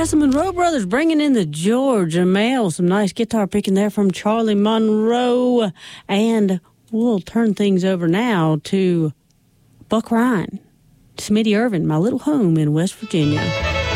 Mason Monroe Brothers bringing in the Georgia Mail. Some nice guitar picking there from Charlie Monroe. And we'll turn things over now to Buck Ryan, Smitty Irvin, My Little Home in West Virginia.